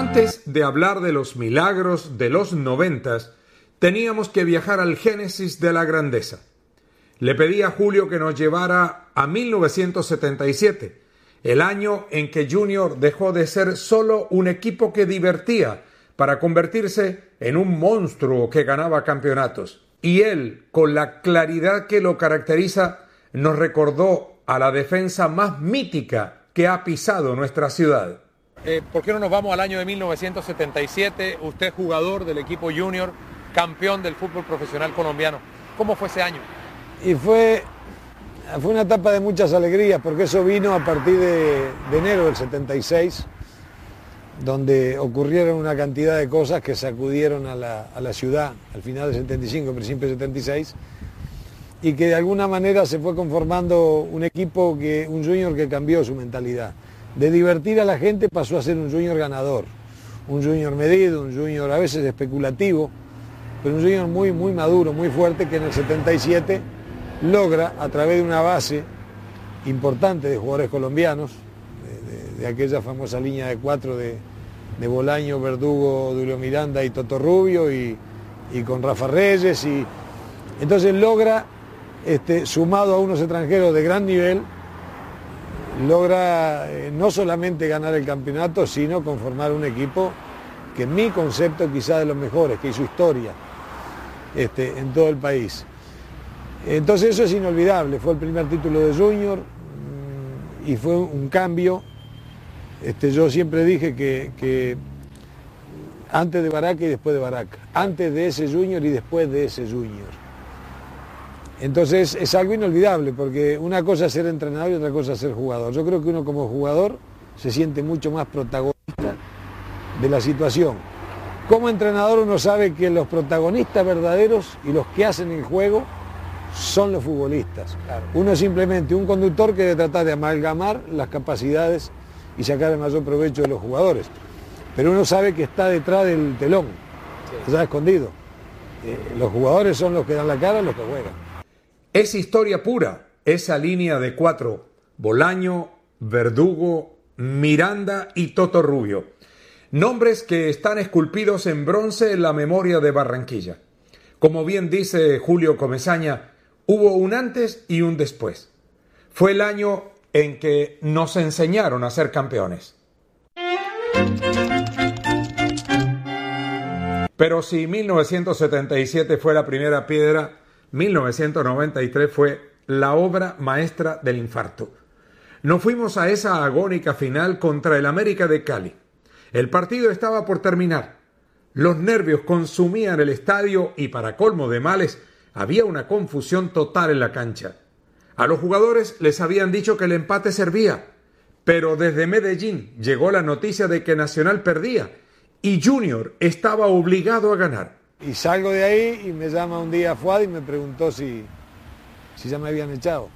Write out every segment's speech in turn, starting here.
Antes de hablar de los milagros de los 90, teníamos que viajar al génesis de la grandeza. Le pedí a Julio que nos llevara a 1977, el año en que Junior dejó de ser solo un equipo que divertía para convertirse en un monstruo que ganaba campeonatos. Y él, con la claridad que lo caracteriza, nos recordó a la defensa más mítica que ha pisado nuestra ciudad. ¿Por qué no nos vamos al año de 1977? Usted jugador del equipo Junior, campeón del fútbol profesional colombiano. ¿Cómo fue ese año? Y fue una etapa de muchas alegrías, porque eso vino a partir de enero del 76, donde ocurrieron una cantidad de cosas que sacudieron a la ciudad al final del 75, principio del 76, y que de alguna manera se fue conformando un equipo, un Junior que cambió su mentalidad. De divertir a la gente pasó a ser un Junior ganador, un Junior medido, un Junior a veces especulativo, pero un Junior muy, muy maduro, muy fuerte, que en el 77 logra, a través de una base importante de jugadores colombianos, de aquella famosa línea de 4 de Bolaño, Verdugo, Julio Miranda y Toto Rubio, y con Rafa Reyes, y entonces logra, sumado a unos extranjeros de gran nivel, logra no solamente ganar el campeonato, sino conformar un equipo que en mi concepto quizá de los mejores, que hizo historia en todo el país. Entonces eso es inolvidable, fue el primer título de Junior y fue un cambio. Yo siempre dije que antes de Baraca y después de Baraca, antes de ese Junior y después de ese Junior. Entonces es algo inolvidable, porque una cosa es ser entrenador y otra cosa es ser jugador. Yo creo que uno como jugador se siente mucho más protagonista de la situación. Como entrenador uno sabe que los protagonistas verdaderos y los que hacen el juego son los futbolistas. Claro. Uno es simplemente un conductor que debe tratar de amalgamar las capacidades y sacar el mayor provecho de los jugadores. Pero uno sabe que está detrás del telón, está escondido. Los jugadores son los que dan la cara, los que juegan. Es historia pura esa línea de 4, Bolaño, Verdugo, Miranda y Toto Rubio. Nombres que están esculpidos en bronce en la memoria de Barranquilla. Como bien dice Julio Comesaña, hubo un antes y un después. Fue el año en que nos enseñaron a ser campeones. Pero si 1977 fue la primera piedra, 1993 fue la obra maestra del infarto. Nos fuimos a esa agónica final contra el América de Cali. El partido estaba por terminar. Los nervios consumían el estadio y, para colmo de males, había una confusión total en la cancha. A los jugadores les habían dicho que el empate servía, pero desde Medellín llegó la noticia de que Nacional perdía y Junior estaba obligado a ganar. Y salgo de ahí y me llama un día Fuad y me preguntó si ya me habían echado.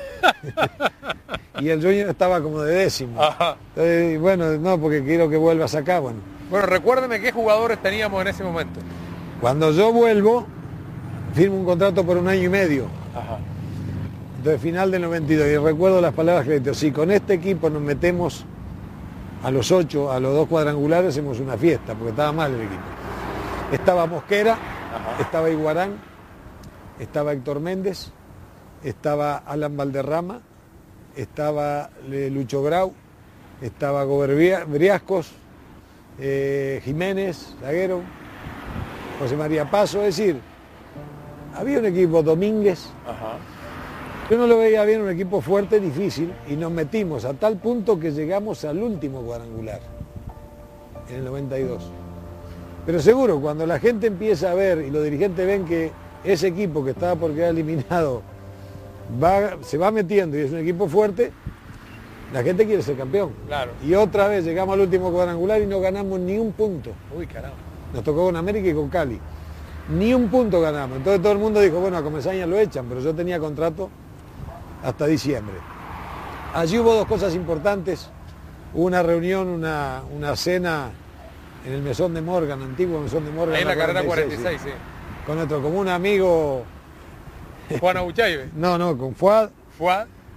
Y el Junior estaba como de décimo. Entonces, bueno, no, porque quiero que vuelvas acá. Bueno, recuérdeme qué jugadores teníamos en ese momento. Cuando yo vuelvo, firmo un contrato por 1 año y medio. Entonces, final del 92. Y recuerdo las palabras que le dije: si con este equipo nos metemos a los 8, a los 2 cuadrangulares, hacemos una fiesta, porque estaba mal el equipo. Estaba Mosquera, estaba Iguarán, estaba Héctor Méndez, estaba Alan Valderrama, estaba Lucho Grau, estaba Gober Briascos, Jiménez, zaguero, José María Paso, es decir, había un equipo, Domínguez. Yo no lo veía bien, un equipo fuerte, difícil, y nos metimos a tal punto que llegamos al último cuadrangular, en el 92. Pero seguro, cuando la gente empieza a ver y los dirigentes ven que ese equipo que estaba por quedar eliminado se va metiendo y es un equipo fuerte, la gente quiere ser campeón. Claro. Y otra vez llegamos al último cuadrangular y no ganamos ni un punto. Uy, caramba. Nos tocó con América y con Cali. Ni un punto ganamos. Entonces todo el mundo dijo, bueno, a Comesaña lo echan, pero yo tenía contrato hasta diciembre. Allí hubo 2 cosas importantes. Hubo una reunión, una cena en el Mesón de Morgan, antiguo Mesón de Morgan. Ahí en la carrera 46, sí. Con nuestro común amigo... Juan Abuchaibe. No, con Fuad. Fuad.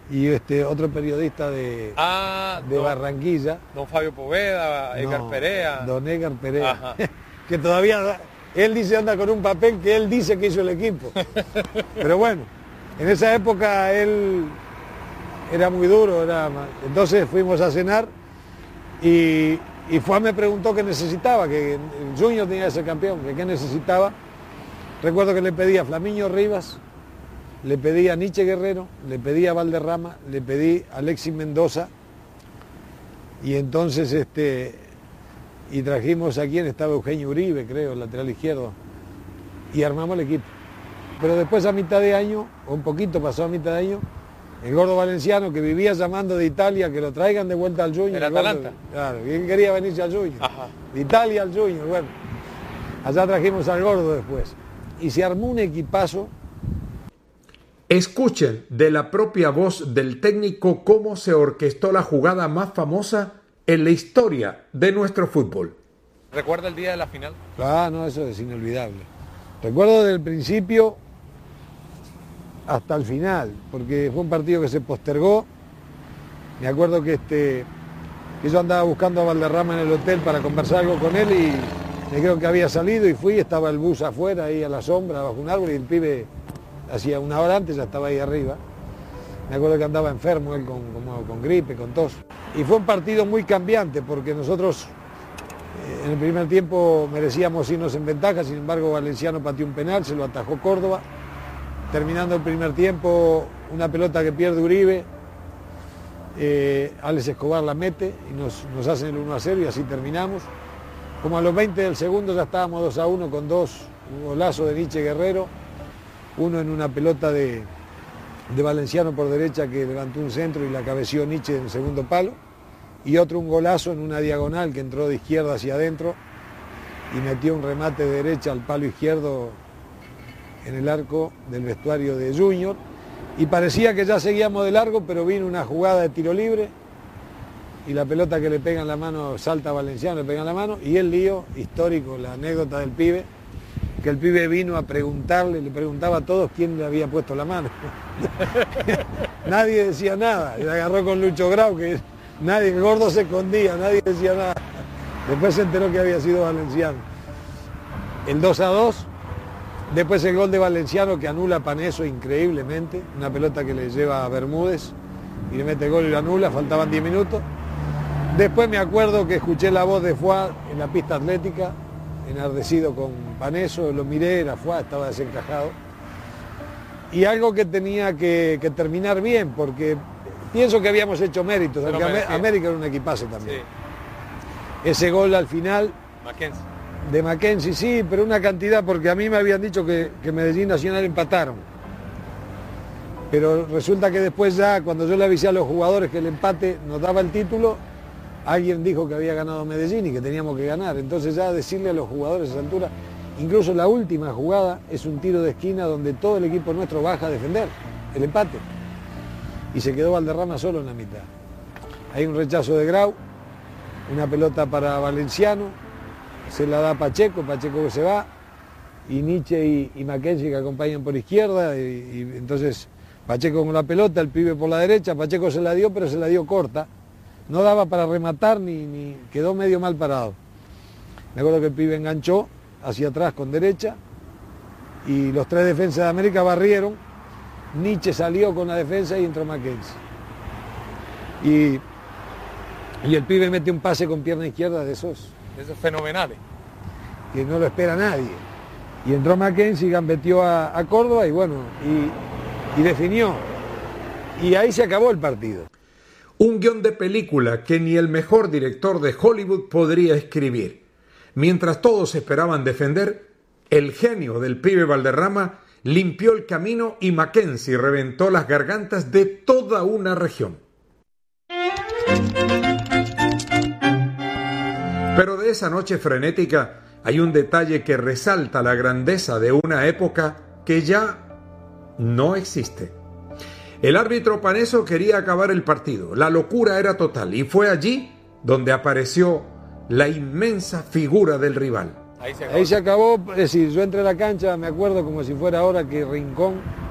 y otro periodista de Barranquilla. Don Fabio Poveda, Edgar Perea. Don Edgar Perea, que todavía, él dice anda con un papel que él dice que hizo el equipo. Pero bueno, en esa época él era muy duro, entonces fuimos a cenar y Fuad me preguntó qué necesitaba, que el Junior tenía que ser campeón, que qué necesitaba. Recuerdo que le pedí a Flamiño Rivas, le pedí a Nietzsche Guerrero, le pedí a Valderrama, le pedí a Alexis Mendoza, y entonces y trajimos a quien estaba Eugenio Uribe, creo, lateral izquierdo, y armamos el equipo. Pero después a mitad de año, o un poquito pasó a mitad de año, el gordo Valenciano, que vivía llamando de Italia que lo traigan de vuelta al Junior. ¿El Atalanta? Claro, él quería venirse al Junior. Ajá. De Italia al Junior, bueno. Allá trajimos al gordo después. Y se armó un equipazo. Escuchen de la propia voz del técnico cómo se orquestó la jugada más famosa en la historia de nuestro fútbol. ¿Recuerda el día de la final? Ah, no, eso es inolvidable. Recuerdo desde el principio hasta el final, porque fue un partido que se postergó. Me acuerdo que yo andaba buscando a Valderrama en el hotel para conversar algo con él y me creo que había salido y fui, estaba el bus afuera, ahí a la sombra, bajo un árbol, y el pibe hacía una hora antes ya estaba ahí arriba. Me acuerdo que andaba enfermo él con gripe, con tos. Y fue un partido muy cambiante porque nosotros en el primer tiempo merecíamos irnos en ventaja, sin embargo Valenciano pateó un penal, se lo atajó Córdoba. Terminando el primer tiempo, una pelota que pierde Uribe, Alex Escobar la mete y nos hacen el 1-0 y así terminamos. Como a los 20 del segundo ya estábamos 2-1 con un golazo de Nietzsche Guerrero, uno en una pelota de Valenciano por derecha que levantó un centro y la cabeció Nietzsche en el segundo palo, y otro un golazo en una diagonal que entró de izquierda hacia adentro y metió un remate de derecha al palo izquierdo en el arco del vestuario de Junior, y parecía que ya seguíamos de largo, pero vino una jugada de tiro libre y la pelota que le pega en la mano, salta a Valenciano, le pega en la mano, y el lío histórico, la anécdota del pibe, que el pibe vino a preguntarle, le preguntaba a todos quién le había puesto la mano. Nadie decía nada, le agarró con Lucho Grau, que el gordo se escondía, nadie decía nada. Después se enteró que había sido Valenciano. El 2-2. Después el gol de Valenciano que anula a Paneso increíblemente, una pelota que le lleva a Bermúdez y le mete el gol y lo anula, faltaban 10 minutos. Después me acuerdo que escuché la voz de Fuad en la pista atlética, enardecido con Paneso, lo miré, era Fuad, estaba desencajado. Y algo que tenía que terminar bien, porque pienso que habíamos hecho méritos, aunque América era un equipazo también. Sí. Ese gol al final... Mackenzie. De Mackenzie, sí, pero una cantidad, porque a mí me habían dicho que Medellín Nacional empataron. Pero resulta que después ya, cuando yo le avisé a los jugadores que el empate nos daba el título, alguien dijo que había ganado Medellín y que teníamos que ganar. Entonces ya decirle a los jugadores a esa altura, incluso la última jugada es un tiro de esquina donde todo el equipo nuestro baja a defender el empate. Y se quedó Valderrama solo en la mitad. Hay un rechazo de Grau, una pelota para Valenciano, se la da Pacheco que se va, y Nietzsche y Mackenzie que acompañan por izquierda, y entonces Pacheco con la pelota, el pibe por la derecha, Pacheco se la dio, pero se la dio corta, no daba para rematar ni quedó medio mal parado. Me acuerdo que el pibe enganchó hacia atrás con derecha, y los tres defensas de América barrieron, Nietzsche salió con la defensa y entró Mackenzie. Y el pibe mete un pase con pierna izquierda de esos fenomenales, que no lo espera nadie. Y entró Mackenzie, gambeteó a Córdoba y bueno, y definió. Y ahí se acabó el partido. Un guión de película que ni el mejor director de Hollywood podría escribir. Mientras todos esperaban defender, el genio del pibe Valderrama limpió el camino y Mackenzie reventó las gargantas de toda una región. Pero de esa noche frenética hay un detalle que resalta la grandeza de una época que ya no existe. El árbitro Paneso quería acabar el partido, la locura era total y fue allí donde apareció la inmensa figura del rival. Ahí se acabó, es decir, yo entré a la cancha, me acuerdo como si fuera ahora que Rincón